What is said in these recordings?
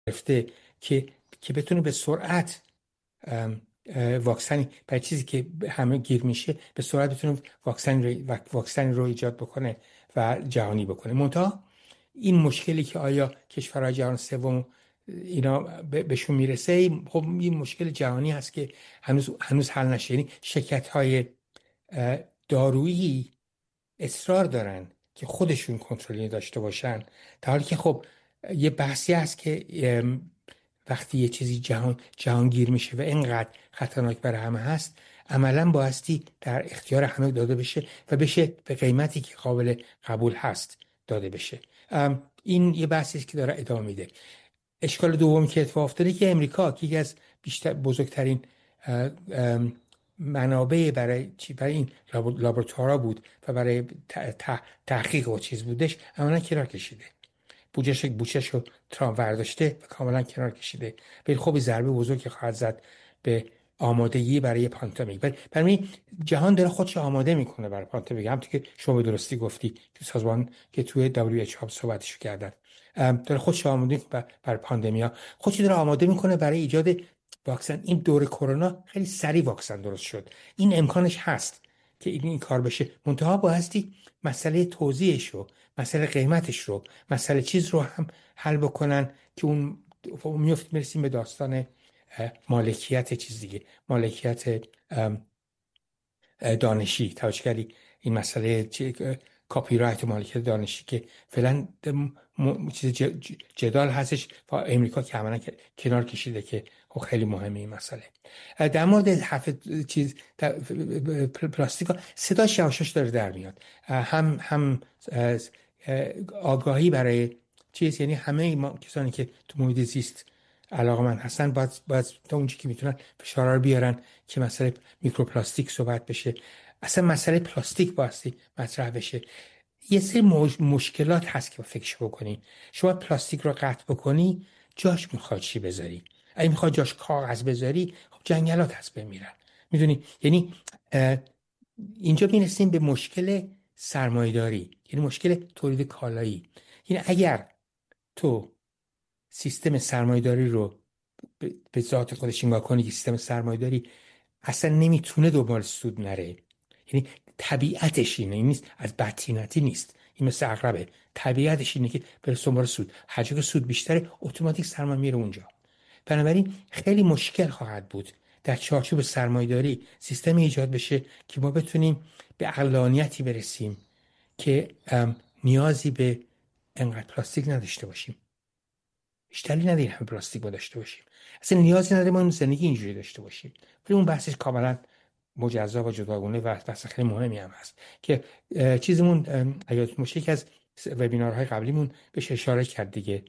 گرفته که بتونه به سرعت واکسنی برای چیزی که همه گیر میشه به سرعت بتونه واکسن رو ایجاد بکنه و جهانی بکنه. منتها این مشکلی که آیا کشورهای جهان سوم اینا بهشون میرسه، خب این مشکل جهانی هست که هنوز حل نشه. یعنی شرکت‌های دارویی اصرار دارن که خودشون کنترلی داشته باشن، در حالی که خب یه بحثی هست که وقتی یه چیزی جهانگیر میشه و اینقدر خطرناک برای همه هست، عملا بایستی در اختیار همه داده بشه و بشه به قیمتی که قابل قبول هست داده بشه. این یه بحثی است که داره ادامه میده. اشکال دومی که اتفاق افتاده که امریکا که یکی از بزرگترین منابع برای این لابراتوارا بود و برای تحقیق و چیز بودش، عملا کنار کشیده. بودجهش رو ترامپ ورداشته و کاملا کنار کشیده. ولی خب ضربه بزرگی خواهد زد به آمادگی برای پاندمیک. برای جهان داره خودش آماده میکنه برای پاندمیک. همونطور که شما به درستی گفتی که سازمان که توی WHO صحبتش کردن، داره خودش آماده برای پاندمیا، خودش داره آماده میکنه برای ایجاد واکسن. این دور کرونا خیلی سریع واکسن درست شد، این امکانش هست که این کار بشه. منتها بایستی مسئله توزیعش رو، مسئله قیمتش رو، مسئله چیز رو هم حل بکنن که اون میرسیم به داستان مالکیت چیز دیگه، مالکیت دانشی. توجه این مسئله کاپی رایت و مالکیت دانشی که فعلا چیز جدال هستش و امریکا که عملا کنار کشیده که خیلی مهمه این مسئله. در مورد حرف چیز پلاستیکا صداش یواشاش داره در میاد. هم آگاهی برای چیز، یعنی همه ما کسانی که تو محیط زیست علاقه‌مند هستن باید تا اونجایی که میتونن فشار رو بیارن که مسئله میکروپلاستیک صحبت بشه. اصلا مسئله پلاستیک بایستی مطرح بشه. یه سری مشکلات هست که فکرش بکنی. شما پلاستیک رو قطع بکنی، جاش میخواد چی بذاری؟ اگه میخواد جاش کاغذ بذاری، خب جنگلات هست بمیرن. میدونی؟ یعنی اینجا میرسیم به مشکل سرمایه‌داری، یعنی مشکل تولید کالایی. یعنی اگر تو سیستم سرمایه‌داری رو به ذات خودش نگاه کنی که سیستم سرمایه‌داری اصلا نمیتونه دنبال سود نره، یعنی طبیعتش اینه، نیست از بدتینتی نیست، این مثل عقربه، طبیعتش اینه که بره دنبال سود. هر جا که سود بیشتره اتوماتیک سرمایه میره اونجا. بنابراین خیلی مشکل خواهد بود در چارچوب سرمایه‌داری سیستمی ایجاد بشه که ما بتونیم به عقلانیتی برسیم که نیازی به انقدر پلاستیک نداشته باشیم. بیشتری نداریم همه پلاستیک ما داشته باشیم، اصلا نیازی نداریم ما زندگی اینجوری داشته باشیم. ولی اون بحثش کاملا مجزا و جداگانه و بحث خیلی مهمی هم هست که چیزمون اگه یکی از وبینارهای قبلیمون بهش اشاره کرد دیگه،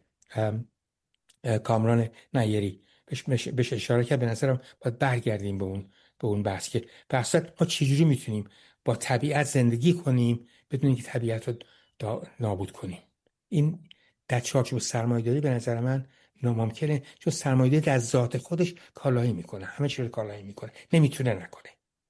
کامران نیری بهش اشاره کرد. به نظرم باید برگردیم به اون بحث که بحث ما چجوری میتونیم با طبیعت زندگی کنیم بدون اینکه طبیعت رو نابود کنیم. این در چارچوب سرمایه‌داری به نظر من ناممکنه، چون سرمایه‌داری در ذات خودش کالایی میکنه، همه چیز رو کالایی میکنه، نمیتونه نکنه.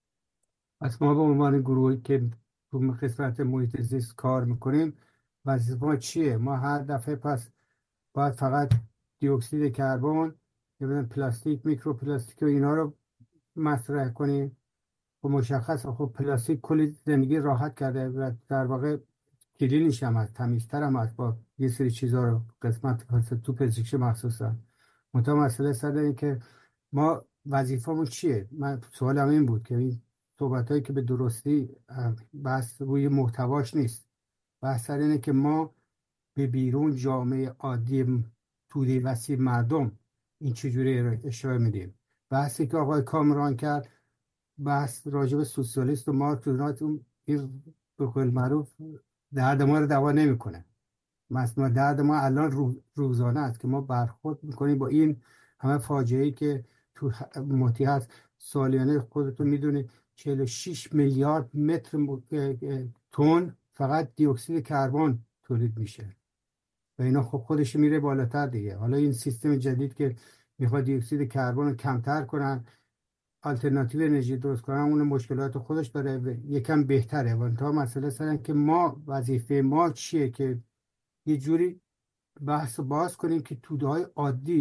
پس ما به عنوان گروهی که تو قسمت محیط زیست کار میکنیم، وظیفه ما چیه؟ ما هر دفعه پس باید فقط دی اکسید کربن یا پلاستیک، میکروپلاستیک و اینا رو مطرح کنیم؟ و مشخصه خب پلاستیک کلی زندگی راحت کرده و در واقع کلینش هم هست، تمیزتر هم هست، با یه سری چیزها رو قسمت تو پزشکی مخصوصا. منتها مسئله سر اینه که ما وظیفمون چیه؟ من سوالم این بود که این صحبتایی که به درستی بحث روی محتواش نیست، بحث سر اینه که ما به بیرون جامعه عادی توده وسیع مردم این چجوری اشاره میدیم. بحثی که آقای کامران کرد، بحث راجب سوسیالیست و مارکس این به قول معروف درد ما رو دوا نمیکنه. مثلا درد ما الان روزانه است که ما برخورد میکنیم با این همه فاجعه‌ای که تو محیط هست. سالیانه خودتون میدونید 46 میلیارد متر تن فقط دی اکسید کربن تولید میشه و اینا خب خودش میره بالاتر دیگه. حالا این سیستم جدید که میخواد دی اکسید کربن رو کمتر کنن، آلترناتیو انرژی درست کنن، اون مشکلات خودش داره و یکم بهتره. و تا مسئله سرن که ما وظیفه ما چیه که یه جوری بحث رو باز کنیم که توده های عادی